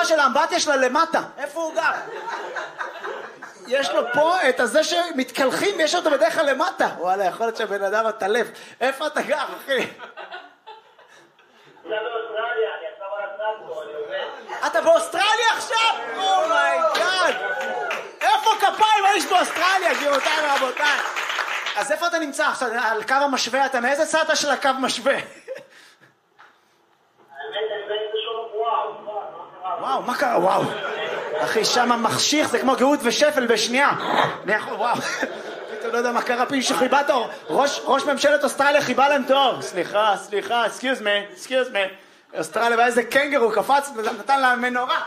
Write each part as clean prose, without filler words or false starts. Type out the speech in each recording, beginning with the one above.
של האמבטיה שלה למטה. איפה הוא גר? יש לו פה את הזה שמתקלחים, יש אותו בדרך כלל למטה. וואלה, יכול להיות שהבן אדם הטלף. איפה אתה גר, אחי? אתה באוסטרליה עכשיו? אומייגאד! איפה כפיים האיש באוסטרליה, גבירותיי ורבותיי? אז איפה אתה נמצא עכשיו? על קו המשווה? אתה מאיזה צד של הקו משווה? וואו, מה קרה? וואו. אחי, שם מחשיך, זה כמו גאות ושפל בשנייה. וואו. פתאום לא יודע מה קרה, פי שחיבה תור. ראש ממשלת אוסטרליה חיבה להם תור. סליחה, excuse me. אוסטרליה, ואיזה קנגרו קפץ, נתן לה מנורה.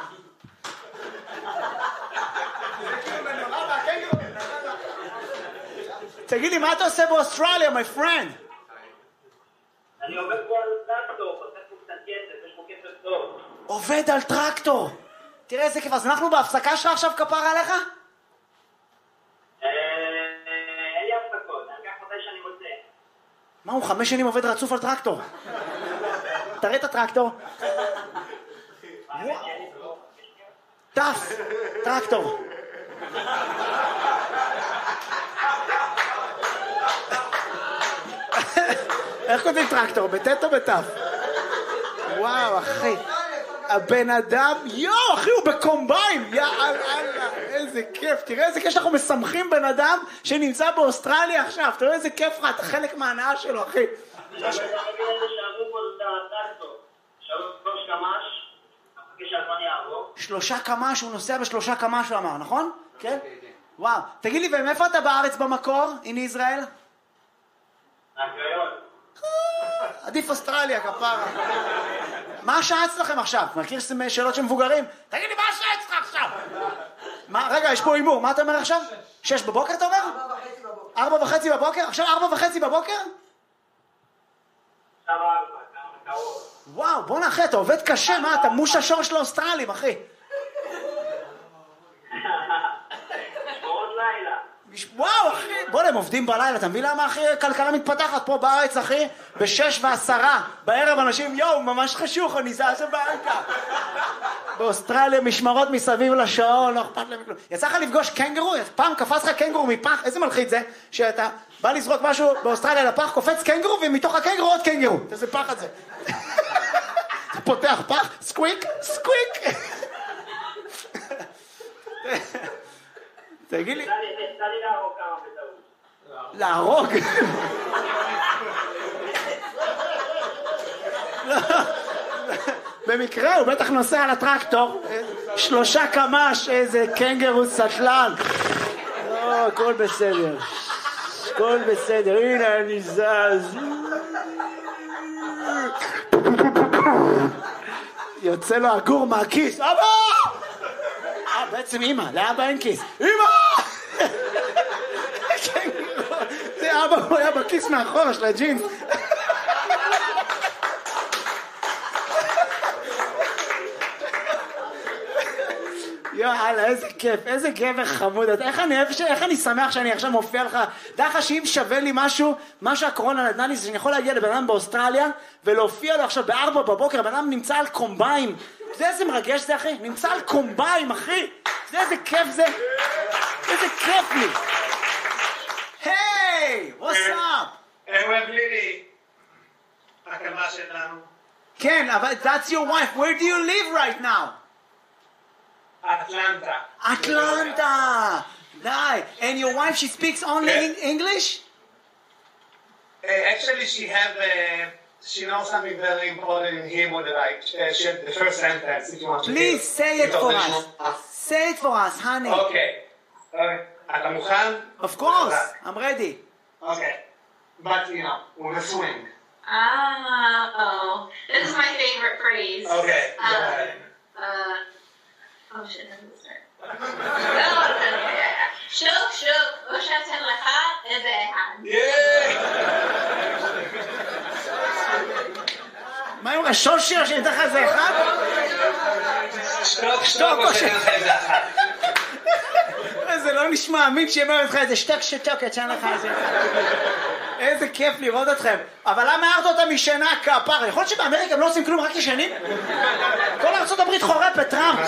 תגיד לי, מה אתה עושה באוסטרליה, my friend? אני עובד פה על טרקטור, עושה פה קצת כסף, יש פה כסף טוב. עובד על טרקטור. תראה איזה כיף, אז אנחנו בהפסקה שלך עכשיו כפרה עליך? אין לי הפסקות, אני אקח מתי שאני רוצה. מה, הוא 5 שנים עובד רצוף על טרקטור? תראה את הטרקטור. טף, טרקטור. איך כותבים טרקטור? בטט או בטף? וואו, אחי. הבן אדם, אחי, הוא בקומביין. אללה, איזה כיף. תראה איזה כיף שאנחנו משמחים בן אדם שנמצא באוסטרליה עכשיו. תראה איזה כיף לך, אתה חלק מההנאה שלו, אחי. שלושה קמ"ש, הוא נוסע ב3 קמ"ש, הוא אמר, נכון? כן? וואו. תגיד לי, ומאיפה אתה בארץ במקור? הנה ישראל? הקריון. עדיף אוסטרליה, כפרה. מה השעה אצלכם עכשיו? מכיר שאלות של מבוגרים? תגיד לי, מה השעה אצלך עכשיו? רגע, יש פה אימור, מה אתה אומר עכשיו? 6 בבוקר אתה אומר? 4:30 בבוקר? עכשיו 4:30 בבוקר? וואו, בוא נאחר, אתה עובד קשה, מה, אתה מוש השור של האוסטרלים, אחי. משמרות לילה. וואו, אחי, בוא, הם עובדים בלילה, אתה מבין למה, אחי, כלכלה מתפתחת פה בארץ, אחי, ב6:10 בערב אנשים, ממש חשוך, אני זז הביתה. באוסטרליה משמרות מסביב לשעון, לא אכפת להם כלום. יצא לך לפגוש קנגרו? פעם קפץ לך קנגרו מפח, איזה מלחיץ זה, שאתה בא לזרוק משהו באוסטרליה לפח, קופץ קנגרו, ומתוך הקנגרו עוד קנגרו. איזה פח את זה. אתה פותח פח, סקוויק. תגיד לי. תן לי להרוג כמה בטעות. להרוג? במקרה הוא בטח נוסע על הטרקטור. 3 קמ"ש, איזה קנגרו סטלן. הכל בסדר. הכל בסדר. הנה אני זז. יוצא לו הגור מהכיס. אבא! בעצם אמא, לאבא אין כיס. אמא! זה אבא, הוא היה בכיס מאחורה של הג'ינס. יאללה, איזה גבר חמוד. איך אני שמח שאני עכשיו מופיע לך. דרך שאם שווה לי משהו הקורונה נתנה לי, זה שאני יכול להגיע לבן אדם באוסטרליה ולהופיע לו עכשיו ב4 בבוקר, הבן אדם נמצא על קומביים. זה איזה מרגש זה, אחי? נמצא על קומביים, אחי. זה איזה כיף זה. איזה כיף לי. היי, what's up? אוהב לילי. הקמה שלנו. כן, אבל that's your wife. Where do you live right now? Atlanta. Nice. And your wife, she speaks only English? Actually, she knows something very important in Hebrew that the first sentence, if you want to Please say it for us. Say it for us, honey. Okay. אתה מוכן? Of course. I'm ready. Okay. But, with a swing. Oh. This is my favorite phrase. Okay. Go ahead. Oh shit, that doesn't start. שוק, או שאתן לך איזה אחד. מה עם השושי או שאתן לך איזה אחד? שתוק או שאתן לך איזה אחד. זה לא נשמע אמין שיאמר אותך איזה שתק, אתן לך איזה אחד. איזה כיף לראות אתכם. אבל למה הערת אותה משינה כפר? יכול להיות שבאמריקה הם לא עושים כלום, רק ישנים? כל ארצות הברית חורפת, טראמפ.